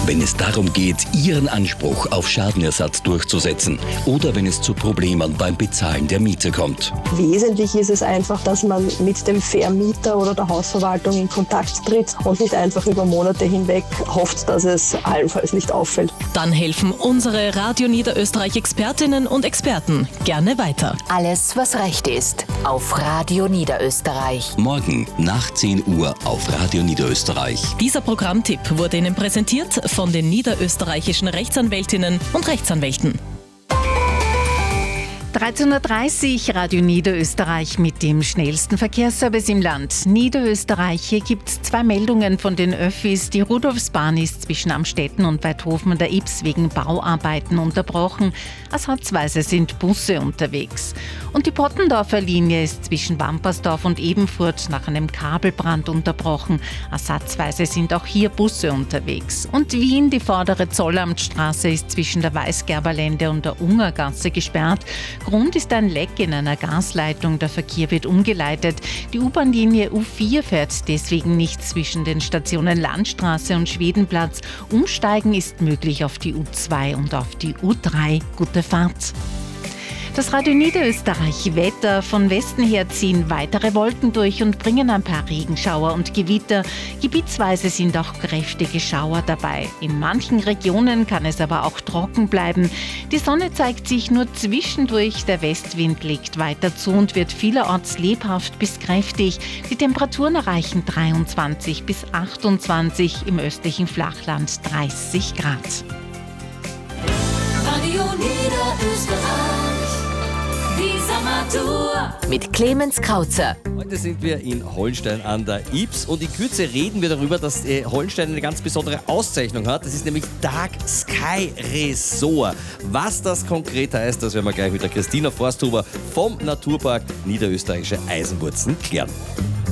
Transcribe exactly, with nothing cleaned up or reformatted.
wenn es darum geht, Ihren Anspruch auf Schadenersatz durchzusetzen oder wenn es zu Problemen beim Bezahlen der Miete kommt. Wesentlich ist es einfach, dass man mit dem Vermieter oder der Hausverwaltung in Kontakt tritt und nicht einfach über Monate hinweg hofft, dass es allenfalls nicht auffällt. Dann helfen unsere Radio Niederösterreich Expertinnen und Experten gerne weiter. Alles, was Recht ist, auf Radio Niederösterreich. Morgen nach zehn Uhr auf Radio Niederösterreich. Dieser Programmtipp wurde Ihnen präsentiert von den niederösterreichischen Rechtsanwältinnen und Rechtsanwälten. dreizehn Uhr dreißig, Radio Niederösterreich mit dem schnellsten Verkehrsservice im Land. Niederösterreich, hier gibt es zwei Meldungen von den Öffis. Die Rudolfsbahn ist zwischen Amstetten und Weidhofen an der Ybbs wegen Bauarbeiten unterbrochen. Ersatzweise sind Busse unterwegs. Und die Pottendorfer Linie ist zwischen Wampersdorf und Ebenfurt nach einem Kabelbrand unterbrochen. Ersatzweise sind auch hier Busse unterwegs. Und Wien, die vordere Zollamtstraße, ist zwischen der Weißgerberlände und der Ungergasse gesperrt. Grund ist ein Leck in einer Gasleitung. Der Verkehr wird umgeleitet. Die U-Bahn-Linie U vier fährt deswegen nicht zwischen den Stationen Landstraße und Schwedenplatz. Umsteigen ist möglich auf die U zwei und auf die U drei. Gute Fahrt. Das Radio Niederösterreich Wetter. Von Westen her ziehen weitere Wolken durch und bringen ein paar Regenschauer und Gewitter. Gebietsweise sind auch kräftige Schauer dabei. In manchen Regionen kann es aber auch trocken bleiben. Die Sonne zeigt sich nur zwischendurch. Der Westwind legt weiter zu und wird vielerorts lebhaft bis kräftig. Die Temperaturen erreichen dreiundzwanzig bis achtundzwanzig, im östlichen Flachland dreißig Grad. Radio Niederösterreich. Mit Clemens Krauzer. Heute sind wir in Hollenstein an der Ybbs und in Kürze reden wir darüber, dass äh, Hollenstein eine ganz besondere Auszeichnung hat. Das ist nämlich Dark Sky Resort. Was das konkret heißt, das werden wir gleich mit der Christina Forsthuber vom Naturpark Niederösterreichische Eisenwurzen klären.